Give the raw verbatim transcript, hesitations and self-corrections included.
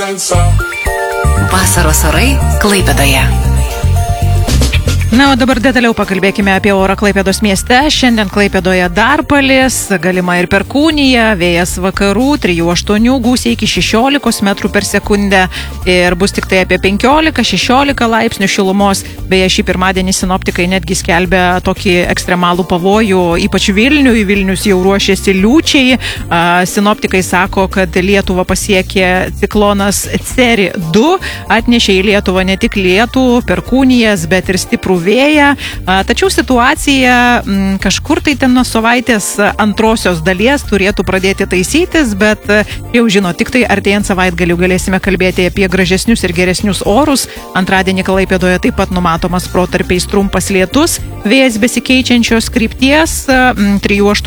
Vasaros orai Klaipėdoje. Na, o dabar detaliau pakalbėkime apie orą Klaipėdos mieste. Šiandien Klaipėdoje dar palis, galima ir perkūnija, vėjas vakarų, trijų aštuonių, gūsiai iki šešiolikos metrų per sekundę ir bus tik tai apie penkiolika šešiolika laipsnių šilumos. Beje, šį pirmadienį sinoptikai netgi skelbia tokį ekstremalų pavojų, ypač Vilniui. Vilnius jau ruošiasi liūčiai. Sinoptikai sako, kad Lietuvą pasiekė ciklonas Ceri du, atnešė į Lietuvą ne tik lietų, perkūnijas, bet ir stiprų vėją, tačiau situacija m, kažkur tai ten nuo savaitės antrosios dalies turėtų pradėti taisytis, bet jau žino, tik tai artėjant savaitgaliu galėsime kalbėti apie gražesnius ir geresnius orus. Antradienį Klaipėdoje taip pat numatomas protarpiais trumpas lietus, vėjas besikeičiančios krypties, trijų aštuonių